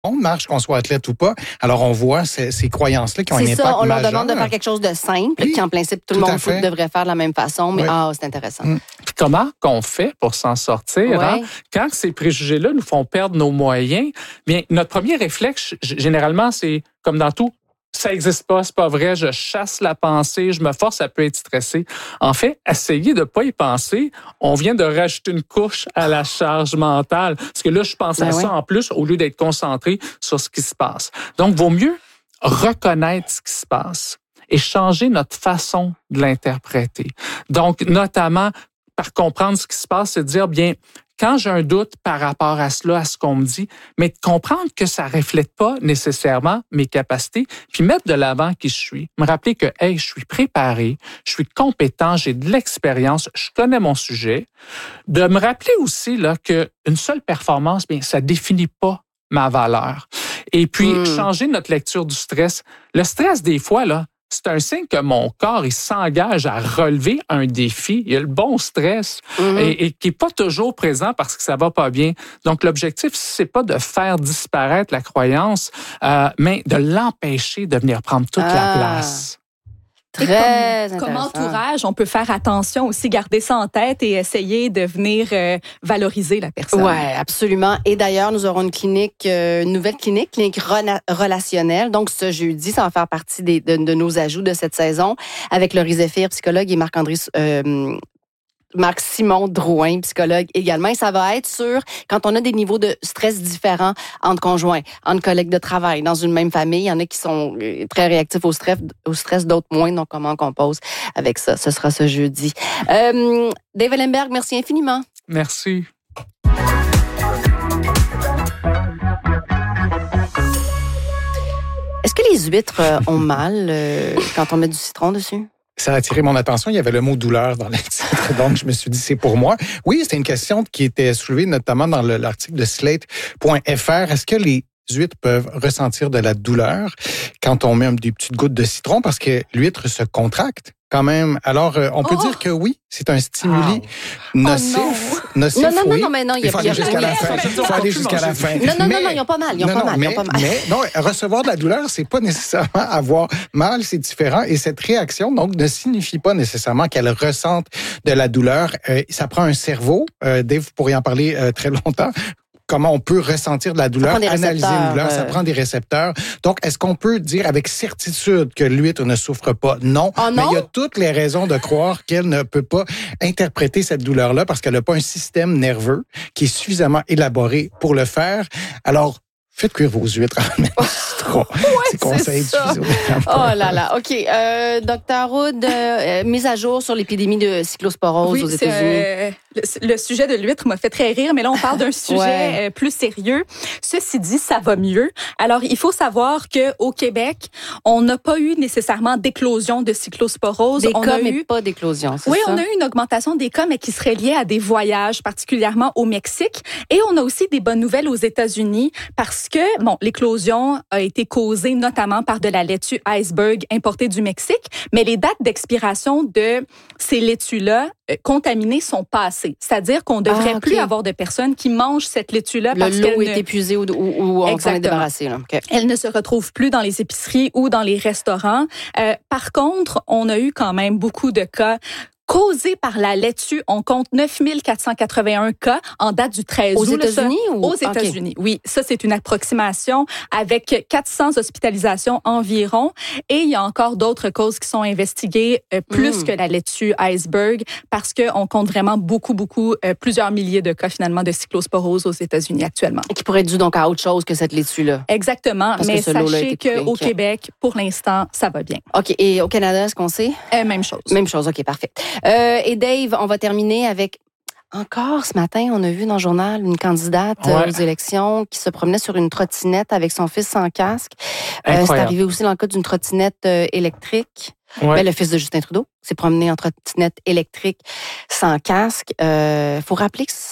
on marche, qu'on soit athlète ou pas. Alors, on voit ces croyances-là qui ont un impact majeur. C'est ça, on leur demande de faire quelque chose de simple, qui en principe, tout le monde devrait faire de la même façon, mais c'est intéressant. Puis comment qu'on fait pour s'en sortir? Hein? Quand ces préjugés-là nous font perdre nos moyens, bien, notre premier réflexe, généralement, c'est comme dans tout, ça n'existe pas, c'est pas vrai, je chasse la pensée, je me force à peu être stressé. En fait, essayer de ne pas y penser, on vient de rajouter une couche à la charge mentale. Parce que là, je pense à ça en plus, au lieu d'être concentré sur ce qui se passe. Donc, vaut mieux reconnaître ce qui se passe et changer notre façon de l'interpréter. Donc, notamment, par comprendre ce qui se passe, c'est de dire, bien, quand j'ai un doute par rapport à cela, à ce qu'on me dit, mais de comprendre que ça ne reflète pas nécessairement mes capacités, puis mettre de l'avant qui je suis. Me rappeler que, hey, je suis préparé, je suis compétent, j'ai de l'expérience, je connais mon sujet. De me rappeler aussi là, qu'une seule performance, bien, ça ne définit pas ma valeur. Et puis, changer notre lecture du stress. Le stress, des fois, là, c'est un signe que mon corps il s'engage à relever un défi. Il y a le bon stress et qui n'est pas toujours présent parce que ça va pas bien. Donc, l'objectif, c'est pas de faire disparaître la croyance, mais de l'empêcher de venir prendre toute la place. Comme entourage, on peut faire attention aussi, garder ça en tête et essayer de venir valoriser la personne. Oui, absolument. Et d'ailleurs, nous aurons une nouvelle clinique relationnelle. Donc, ce jeudi, ça va faire partie de nos ajouts de cette saison avec Laurie Zéphir, psychologue, et Marc-Simon Drouin, psychologue également. Et ça va être sur quand on a des niveaux de stress différents entre conjoints, entre collègues de travail, dans une même famille. Il y en a qui sont très réactifs au stress, d'autres moins. Donc, comment on compose avec ça? Ce sera ce jeudi. Dave Ellenberg, merci infiniment. Merci. Est-ce que les huîtres ont mal quand on met du citron dessus? Ça a attiré mon attention. Il y avait le mot douleur dans le titre, donc je me suis dit, c'est pour moi. Oui, c'était une question qui était soulevée notamment dans l'article de Slate.fr. Est-ce que les huîtres peuvent ressentir de la douleur quand on met des petites gouttes de citron? Parce que l'huître se contracte quand même. Alors, on peut dire que oui, c'est un stimuli nocif. Non, mais non, il faut aller jusqu'à la fin. Il faut aller jusqu'à la fin. Non, ils n'ont pas mal. Mais recevoir de la douleur, c'est pas nécessairement avoir mal, c'est différent. Et cette réaction, donc, ne signifie pas nécessairement qu'elle ressente de la douleur. Ça prend un cerveau. Dave, vous pourriez en parler très longtemps. Comment on peut ressentir de la douleur, analyser une douleur, ça prend des récepteurs. Donc, est-ce qu'on peut dire avec certitude que l'huître ne souffre pas? Non. Mais il y a toutes les raisons de croire qu'elle ne peut pas interpréter cette douleur-là parce qu'elle n'a pas un système nerveux qui est suffisamment élaboré pour le faire. Alors, faites cuire vos huîtres en même citron. C'est conseil ça. Oh là là. OK. Dr. Hood, mise à jour sur l'épidémie de cyclosporose aux États-Unis. Le sujet de l'huître m'a fait très rire, mais là, on parle d'un sujet plus sérieux. Ceci dit, ça va mieux. Alors, il faut savoir qu'au Québec, on n'a pas eu nécessairement d'éclosion de cyclosporose. Mais pas d'éclosion, c'est ça? Oui, on a eu une augmentation des cas, mais qui serait liée à des voyages, particulièrement au Mexique. Et on a aussi des bonnes nouvelles aux États-Unis parce que, l'éclosion a été causée notamment par de la laitue iceberg importée du Mexique, mais les dates d'expiration de ces laitues-là contaminées sont passées. C'est-à-dire qu'on ne devrait plus avoir de personnes qui mangent cette laitue-là parce qu'elle est épuisée ou on s'en est débarrassé. Là. Okay. Elle ne se retrouve plus dans les épiceries ou dans les restaurants. Par contre, on a eu quand même beaucoup de cas causés par la laitue. On compte 9 481 cas en date du 13 août. Aux États-Unis? Aux États-Unis, oui. Ça, c'est une approximation avec 400 hospitalisations environ. Et il y a encore d'autres causes qui sont investiguées, plus que la laitue iceberg, parce qu'on compte vraiment beaucoup, plusieurs milliers de cas finalement de cyclosporose aux États-Unis actuellement. Et qui pourrait être dû donc à autre chose que cette laitue-là. Exactement. Parce mais sachez qu'au Québec, pour l'instant, ça va bien. OK. Et au Canada, est-ce qu'on sait? Même chose. Même chose. OK, parfait. Et Dave, on va terminer avec... Encore ce matin, on a vu dans le journal une candidate aux élections qui se promenait sur une trottinette avec son fils sans casque. C'est arrivé aussi dans le cas d'une trottinette électrique. Ouais. Le fils de Justin Trudeau s'est promené en trottinette électrique sans casque. Faut rappeler que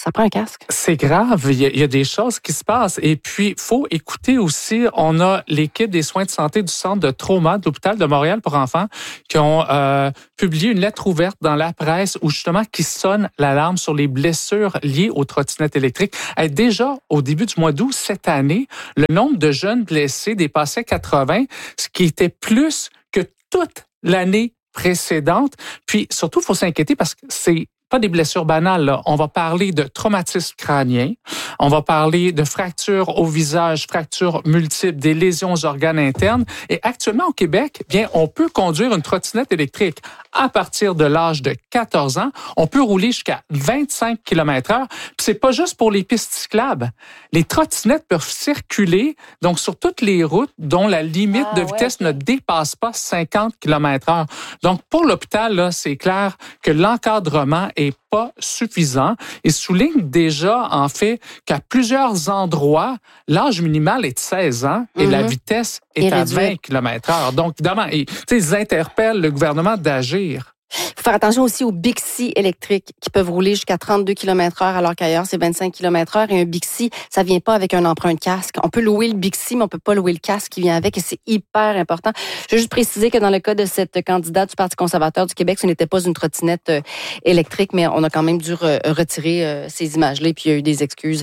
Ça prend un casque. C'est grave. Il y a des choses qui se passent. Et puis, faut écouter aussi, on a l'équipe des soins de santé du Centre de trauma de l'hôpital de Montréal pour enfants qui ont publié une lettre ouverte dans la presse où justement qui sonne l'alarme sur les blessures liées aux trottinettes électriques. Et déjà, au début du mois d'août cette année, le nombre de jeunes blessés dépassait 80, ce qui était plus que toute l'année précédente. Puis surtout, il faut s'inquiéter parce que c'est pas des blessures banales, là. On va parler de traumatisme crânien, on va parler de fractures au visage, fractures multiples, des lésions aux organes internes. Et actuellement, au Québec, bien, on peut conduire une trottinette électrique à partir de l'âge de 14 ans. On peut rouler jusqu'à 25 km/h. Puis c'est pas juste pour les pistes cyclables. Les trottinettes peuvent circuler, donc sur toutes les routes dont la limite de vitesse ne dépasse pas 50 km/h. Donc, pour l'hôpital, là, c'est clair que l'encadrement est pas suffisant et souligne déjà, en fait, qu'à plusieurs endroits, l'âge minimal est de 16 ans et la vitesse est à 20 km/h. Donc, évidemment, ils interpellent le gouvernement d'agir. Il faut faire attention aussi aux Bixi électriques qui peuvent rouler jusqu'à 32 km/h alors qu'ailleurs, c'est 25 km/h. Et un Bixi, ça vient pas avec un emprunt de casque. On peut louer le Bixi, mais on peut pas louer le casque qui vient avec et c'est hyper important. Je veux juste préciser que dans le cas de cette candidate du Parti conservateur du Québec, ce n'était pas une trottinette électrique, mais on a quand même dû retirer ces images-là et puis il y a eu des excuses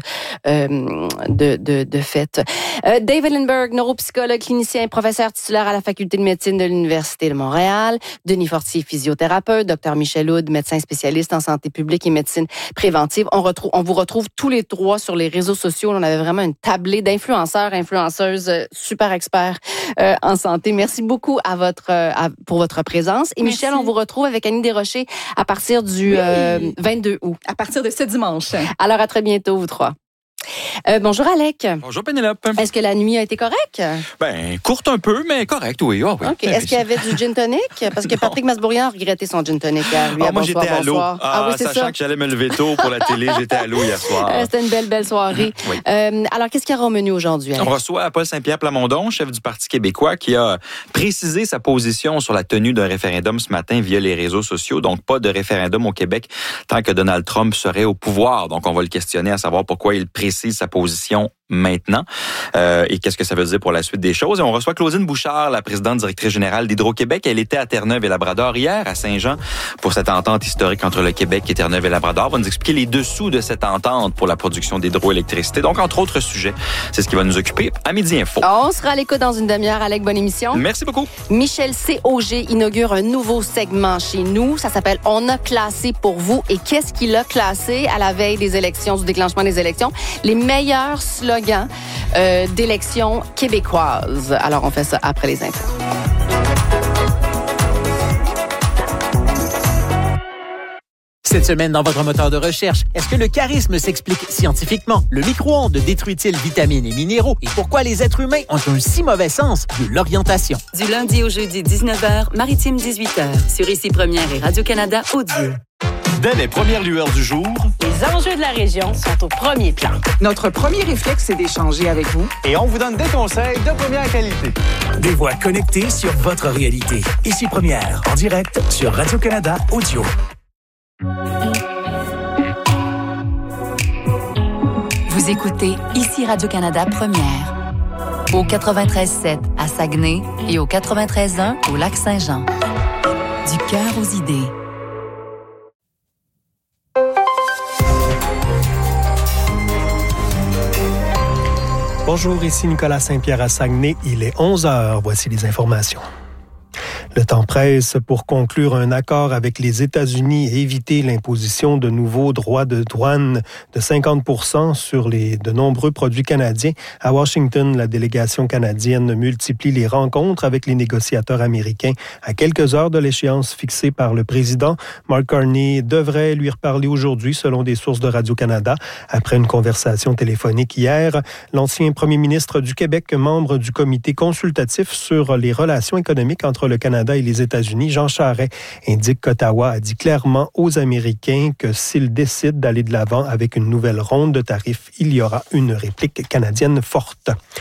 de fait. David Lindbergh, neuropsychologue, clinicien, professeur titulaire à la Faculté de médecine de l'Université de Montréal. Denis Fortier, physiothérapeute. Dr Michel Houd, médecin spécialiste en santé publique et médecine préventive. On vous retrouve tous les trois sur les réseaux sociaux. On avait vraiment une tablée d'influenceurs, influenceuses, super experts en santé. Merci beaucoup pour votre présence. Et Merci. Michel, on vous retrouve avec Annie Desrochers à partir du 22 août. À partir de ce dimanche. Alors, à très bientôt, vous trois. Bonjour Alec. Bonjour Pénélope. Est-ce que la nuit a été correcte? Ben, courte un peu, mais correcte, oui. Oh, oui. OK. Est-ce qu'il y avait du gin tonic? Parce que Patrick Masbourian a regretté son gin tonic hier. Lui, moi, j'étais à l'eau. Oui, c'est sachant ça. que j'allais me lever tôt pour la télé, j'étais à l'eau hier soir. C'était une belle soirée. Oui. Alors, qu'est-ce qu'il y aura au menu aujourd'hui? On reçoit Paul Saint-Pierre Plamondon, chef du Parti québécois, qui a précisé sa position sur la tenue d'un référendum ce matin via les réseaux sociaux. Donc, pas de référendum au Québec tant que Donald Trump serait au pouvoir. Donc, on va le questionner à savoir pourquoi il précise sa position maintenant et qu'est-ce que ça veut dire pour la suite des choses. Et on reçoit Claudine Bouchard, la présidente directrice générale d'Hydro-Québec. Elle était à Terre-Neuve et Labrador hier, à Saint-Jean, pour cette entente historique entre le Québec et Terre-Neuve et Labrador. Elle va nous expliquer les dessous de cette entente pour la production d'hydroélectricité. Donc, entre autres sujets, c'est ce qui va nous occuper à Midi Info. On sera à l'écoute dans une demi-heure. Alec, bonne émission. Merci beaucoup. Michel COG inaugure un nouveau segment chez nous. Ça s'appelle « On a classé pour vous ». Et qu'est-ce qu'il a classé à la veille des élections, du déclenchement des élections? Les meilleurs slogans d'élections québécoises. Alors, on fait ça après les infos. Cette semaine, dans votre moteur de recherche, est-ce que le charisme s'explique scientifiquement? Le micro-ondes détruit-il vitamines et minéraux? Et pourquoi les êtres humains ont un si mauvais sens de l'orientation? Du lundi au jeudi, 19h, Maritime 18h, sur Ici Première et Radio-Canada Audio. Dès les premières lueurs du jour, les enjeux de la région sont au premier plan. Notre premier réflexe, c'est d'échanger avec vous. et on vous donne des conseils de première qualité. Des voix connectées sur votre réalité. Ici Première, en direct sur Radio-Canada Audio. Vous écoutez Ici Radio-Canada Première. Au 93.7 à Saguenay et au 93.1 au Lac-Saint-Jean. Du cœur aux idées. Bonjour, ici Nicolas Saint-Pierre à Saguenay. Il est 11h. Voici les informations. Le temps presse pour conclure un accord avec les États-Unis et éviter l'imposition de nouveaux droits de douane de 50% sur de nombreux produits canadiens. À Washington, la délégation canadienne multiplie les rencontres avec les négociateurs américains. À quelques heures de l'échéance fixée par le président, Mark Carney devrait lui reparler aujourd'hui, selon des sources de Radio-Canada. Après une conversation téléphonique hier, l'ancien premier ministre du Québec, membre du comité consultatif sur les relations économiques entre le Canada et les États-Unis, Jean Charest, indique qu'Ottawa a dit clairement aux Américains que s'ils décident d'aller de l'avant avec une nouvelle ronde de tarifs, il y aura une réplique canadienne forte.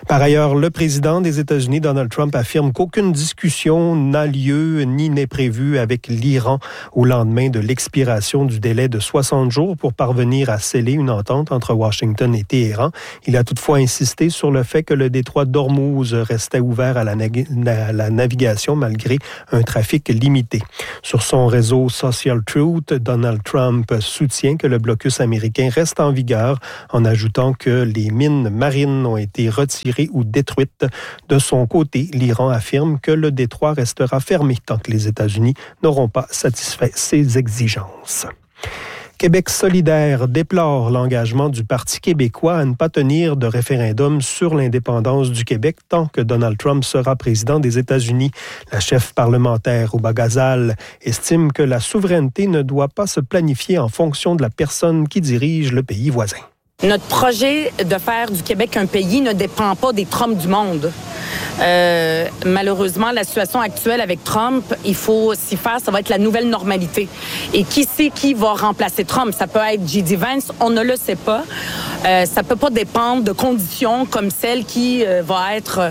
Par ailleurs, le président des États-Unis, Donald Trump, affirme qu'aucune discussion n'a lieu ni n'est prévue avec l'Iran au lendemain de l'expiration du délai de 60 jours pour parvenir à sceller une entente entre Washington et Téhéran. Il a toutefois insisté sur le fait que le détroit d'Ormuz restait ouvert à la navigation malgré un trafic limité. Sur son réseau Social Truth, Donald Trump soutient que le blocus américain reste en vigueur en ajoutant que les mines marines ont été retirées ou détruites. De son côté, l'Iran affirme que le détroit restera fermé tant que les États-Unis n'auront pas satisfait ses exigences. Québec solidaire déplore l'engagement du Parti québécois à ne pas tenir de référendum sur l'indépendance du Québec tant que Donald Trump sera président des États-Unis. La chef parlementaire Rouba Ghazal estime que la souveraineté ne doit pas se planifier en fonction de la personne qui dirige le pays voisin. Notre projet de faire du Québec un pays ne dépend pas des Trump du monde. Malheureusement, la situation actuelle avec Trump, il faut s'y faire, ça va être la nouvelle normalité. Et qui sait qui va remplacer Trump? Ça peut être J.D. Vance, on ne le sait pas. Ça peut pas dépendre de conditions comme celle qui va être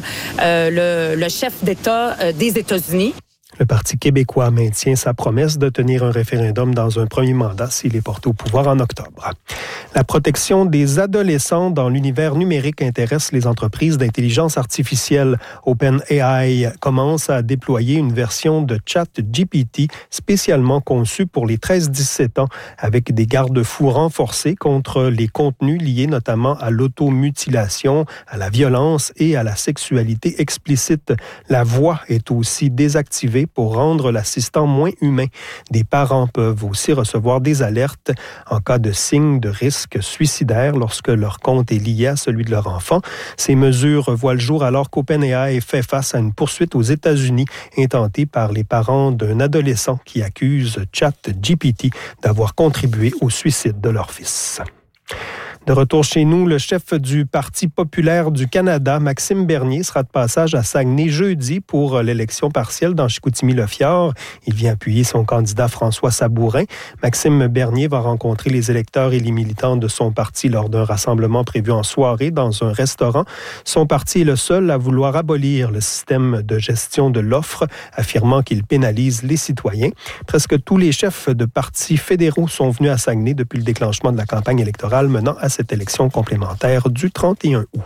le chef d'État des États-Unis. Le Parti québécois maintient sa promesse de tenir un référendum dans un premier mandat s'il est porté au pouvoir en octobre. La protection des adolescents dans l'univers numérique intéresse les entreprises d'intelligence artificielle. OpenAI commence à déployer une version de ChatGPT spécialement conçue pour les 13-17 ans avec des garde-fous renforcés contre les contenus liés notamment à l'automutilation, à la violence et à la sexualité explicite. La voix est aussi désactivée pour rendre l'assistant moins humain. Des parents peuvent aussi recevoir des alertes en cas de signes de risque suicidaire lorsque leur compte est lié à celui de leur enfant. Ces mesures voient le jour alors qu'OpenAI fait face à une poursuite aux États-Unis intentée par les parents d'un adolescent qui accuse ChatGPT d'avoir contribué au suicide de leur fils. De retour chez nous, le chef du Parti populaire du Canada, Maxime Bernier, sera de passage à Saguenay jeudi pour l'élection partielle dans Chicoutimi-Le-Fjord. Il vient appuyer son candidat François Sabourin. Maxime Bernier va rencontrer les électeurs et les militants de son parti lors d'un rassemblement prévu en soirée dans un restaurant. Son parti est le seul à vouloir abolir le système de gestion de l'offre, affirmant qu'il pénalise les citoyens. Presque tous les chefs de partis fédéraux sont venus à Saguenay depuis le déclenchement de la campagne électorale menant à cette élection complémentaire du 31 août.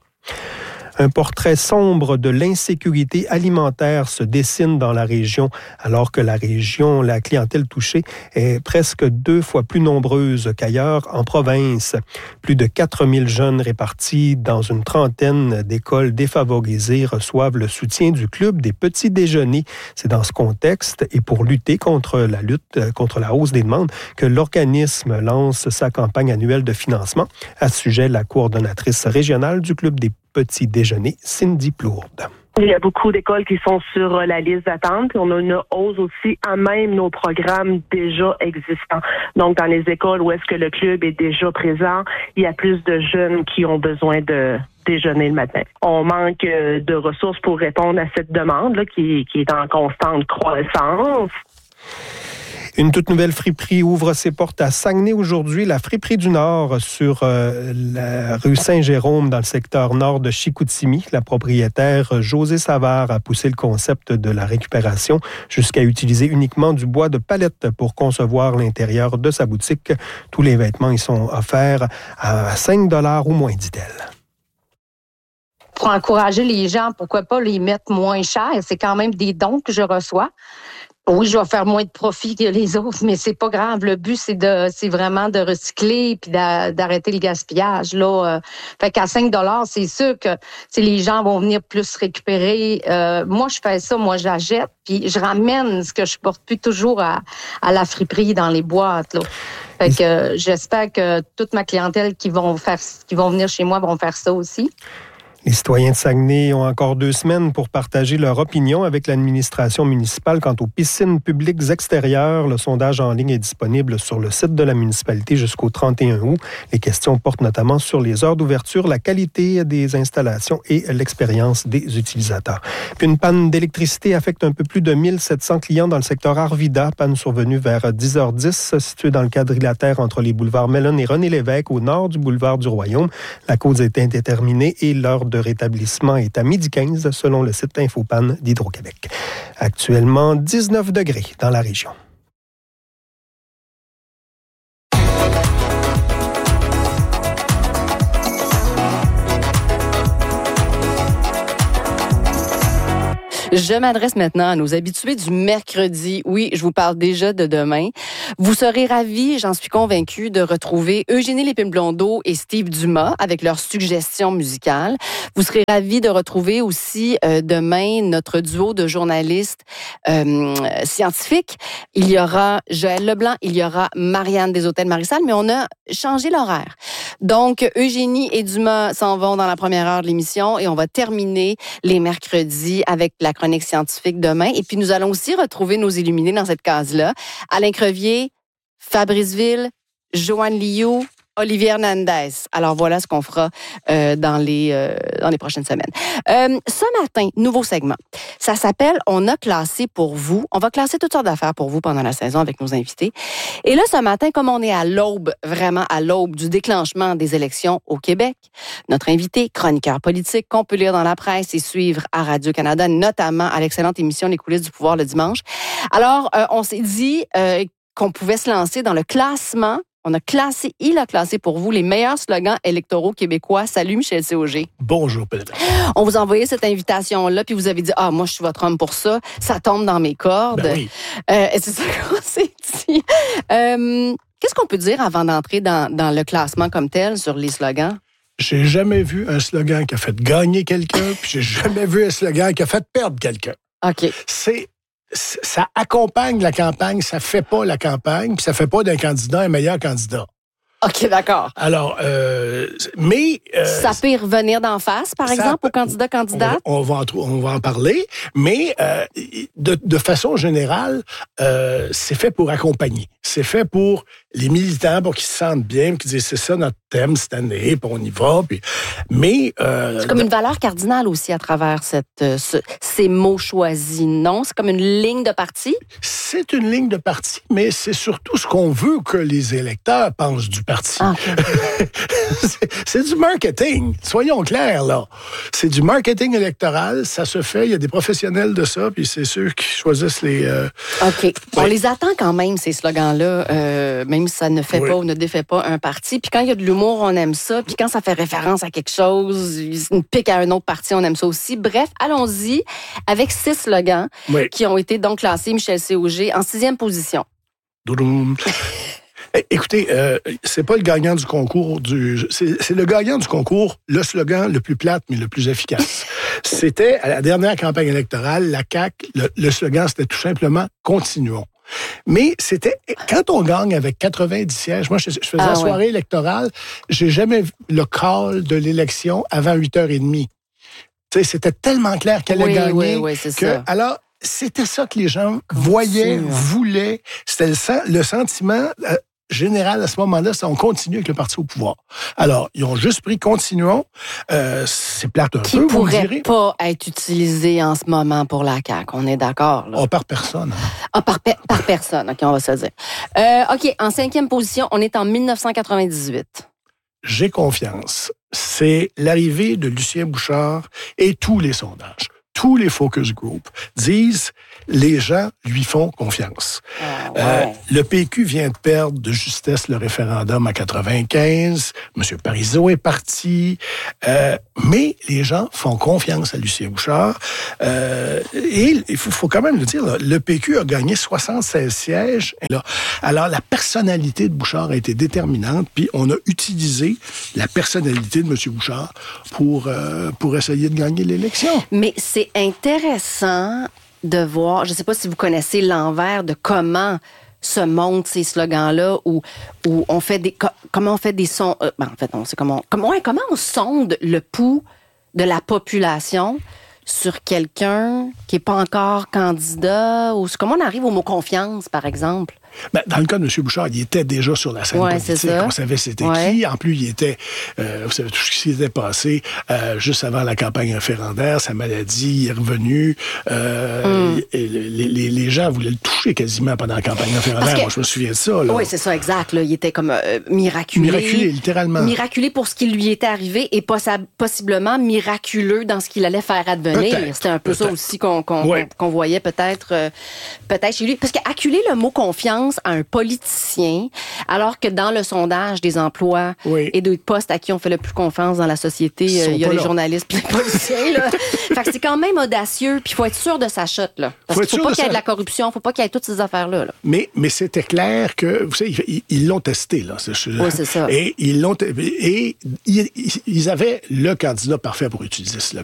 Un portrait sombre de l'insécurité alimentaire se dessine dans la région, alors que la clientèle touchée est presque 2 fois plus nombreuse qu'ailleurs en province. Plus de 4000 jeunes répartis dans une trentaine d'écoles défavorisées reçoivent le soutien du Club des petits déjeuners. C'est dans ce contexte et pour lutter contre la hausse des demandes que l'organisme lance sa campagne annuelle de financement. À ce sujet, la coordonnatrice régionale du Club des petits déjeuners, Cindy Plourde. Il y a beaucoup d'écoles qui sont sur la liste d'attente. On a une hausse aussi à même nos programmes déjà existants. Donc, dans les écoles où est-ce que le club est déjà présent, il y a plus de jeunes qui ont besoin de déjeuner le matin. On manque de ressources pour répondre à cette demande là, qui est en constante croissance. Une toute nouvelle friperie ouvre ses portes à Saguenay aujourd'hui, la friperie du Nord sur la rue Saint-Jérôme dans le secteur nord de Chicoutimi. La propriétaire José Savard a poussé le concept de la récupération jusqu'à utiliser uniquement du bois de palette pour concevoir l'intérieur de sa boutique. Tous les vêtements y sont offerts à 5 $ ou moins, dit-elle. Pour encourager les gens, pourquoi pas les mettre moins cher? C'est quand même des dons que je reçois. Oui, je vais faire moins de profit que les autres, mais c'est pas grave. Le but, c'est vraiment de recycler puis d'arrêter le gaspillage. Là, fait qu'à 5 $, c'est sûr que les gens vont venir plus récupérer. Moi, je fais ça, moi, j'achète puis je ramène ce que je porte plus toujours à la friperie dans les boîtes. Là. Fait que j'espère que toute ma clientèle qui vont venir chez moi vont faire ça aussi. Les citoyens de Saguenay ont encore 2 semaines pour partager leur opinion avec l'administration municipale quant aux piscines publiques extérieures. Le sondage en ligne est disponible sur le site de la municipalité jusqu'au 31 août. Les questions portent notamment sur les heures d'ouverture, la qualité des installations et l'expérience des utilisateurs. Puis une panne d'électricité affecte un peu plus de 1700 clients dans le secteur Arvida. Panne survenue vers 10h10, située dans le quadrilatère entre les boulevards Mellon et René-Lévesque, au nord du boulevard du Royaume. La cause est indéterminée et l'heure de de rétablissement est à 12h15 selon le site Infopan d'Hydro-Québec. Actuellement, 19 degrés dans la région. Je m'adresse maintenant à nos habitués du mercredi. Oui, je vous parle déjà de demain. Vous serez ravis, j'en suis convaincue, de retrouver Eugénie Lépine-Blondeau et Steve Dumas avec leurs suggestions musicales. Vous serez ravis de retrouver aussi demain notre duo de journalistes scientifiques. Il y aura Joël Leblanc, il y aura Marianne des Hôtels Marissal, mais on a changé l'horaire. Donc, Eugénie et Dumas s'en vont dans la première heure de l'émission et on va terminer les mercredis avec la chronique scientifique demain. Et puis, nous allons aussi retrouver nos illuminés dans cette case-là. Alain Crevier, Fabrice Ville, Joanne Liu, Olivier Hernandez. Alors, voilà ce qu'on fera dans les prochaines semaines. Ce matin, nouveau segment. Ça s'appelle « On a classé pour vous ». On va classer toutes sortes d'affaires pour vous pendant la saison avec nos invités. Et là, ce matin, comme on est à l'aube, vraiment à l'aube du déclenchement des élections au Québec, notre invité, chroniqueur politique, qu'on peut lire dans la presse et suivre à Radio-Canada, notamment à l'excellente émission Les coulisses du pouvoir le dimanche. Alors, on s'est dit qu'on pouvait se lancer dans le classement. Il a classé pour vous les meilleurs slogans électoraux québécois. Salut Michel C.O.G. Bonjour, Pedro. On vous a envoyé cette invitation-là, puis vous avez dit « Ah, moi, je suis votre homme pour ça. Ça tombe dans mes cordes. » Ben oui. Et c'est ça qu'on s'est dit. Qu'est-ce qu'on peut dire avant d'entrer dans le classement comme tel sur les slogans? J'ai jamais vu un slogan qui a fait gagner quelqu'un, puis j'ai jamais vu un slogan qui a fait perdre quelqu'un. OK. Ça accompagne la campagne, ça fait pas la campagne, puis ça fait pas d'un candidat un meilleur candidat. OK, d'accord. Alors, ça peut y revenir d'en face, par exemple, aux candidats-candidates? On va en parler, mais de façon générale, c'est fait pour accompagner. C'est fait pour les militants, pour qu'ils se sentent bien, qu'ils disent c'est ça notre thème cette année, puis on y va. C'est comme une valeur cardinale aussi à travers ces mots choisis, non? C'est comme une ligne de parti? C'est une ligne de parti, mais c'est surtout ce qu'on veut que les électeurs pensent du parti. Ah, okay. C'est du marketing, soyons clairs, là. C'est du marketing électoral, ça se fait, il y a des professionnels de ça, puis c'est ceux qui choisissent les... OK. Oui. On les attend quand même, ces slogans-là, même si ça ne fait pas ou ne défait pas un parti. Puis quand il y a de l'humour, on aime ça. Puis quand ça fait référence à quelque chose, une pique à un autre parti, on aime ça aussi. Bref, allons-y avec 6 slogans qui ont été donc classés, Michel C.O.G., en 6e position. Doudoum. Écoutez, c'est pas le gagnant du concours c'est le gagnant du concours, le slogan le plus plate, mais le plus efficace. C'était, à la dernière campagne électorale, la CAQ, le slogan, c'était tout simplement « Continuons ». Mais c'était, quand on gagne avec 90 sièges, moi, je faisais la soirée électorale, j'ai jamais vu le call de l'élection avant 8h30. Tu sais, c'était tellement clair qu'elle allait gagner. Oui, c'est ça. Alors, c'était ça que les gens voyaient, voulaient. C'était le sentiment général à ce moment-là, c'est on continue avec le parti au pouvoir. Alors, ils ont juste pris « Continuons ». C'est plate un peu, vous me direz. Qui pourrait pas être utilisé en ce moment pour la CAQ, on est d'accord, là? Par personne. Par personne, OK, on va se le dire. OK, en 5e position, on est en 1998. J'ai confiance. C'est l'arrivée de Lucien Bouchard et tous les sondages. Tous les focus groups disent les gens lui font confiance. Le PQ vient de perdre de justesse le référendum à 95. M. Parizeau est parti. Mais les gens font confiance à Lucien Bouchard. Et il faut quand même le dire, là, le PQ a gagné 76 sièges. Alors, la personnalité de Bouchard a été déterminante. Puis, on a utilisé la personnalité de M. Bouchard pour essayer de gagner l'élection. Mais c'est intéressant de voir, je ne sais pas si vous connaissez l'envers de comment se montent ces slogans-là, où on fait comment on fait des sons, en fait, on sait comment on sonde le pouls de la population sur quelqu'un qui n'est pas encore candidat, ou comment on arrive au mot confiance, par exemple? Ben, dans le cas de M. Bouchard, il était déjà sur la scène politique. On savait c'était qui. En plus, il était, vous savez, tout ce qui s'était passé juste avant la campagne référendaire, sa maladie, il est revenu. Les gens voulaient le toucher quasiment pendant la campagne référendaire. Moi, je me souviens de ça. Là. Oui, c'est ça, exact. Là. Il était comme miraculé. Miraculé, littéralement. Miraculé pour ce qui lui était arrivé et possiblement miraculeux dans ce qu'il allait faire advenir. C'était un peu ça aussi qu'on voyait peut-être chez lui. Parce qu'acculer le mot confiance à un politicien, alors que dans le sondage des emplois et des postes à qui on fait le plus confiance dans la société, il y a les journalistes et les policiers. Là. Fait que c'est quand même audacieux. Puis il faut être sûr de sa shot. Là. Parce qu'il ne faut pas qu'il y ait de la corruption, il ne faut pas qu'il y ait toutes ces affaires-là. Là. Mais c'était clair que, vous savez, ils l'ont testé. Là, c'est ça. Et ils avaient le candidat parfait pour utiliser ce slogan.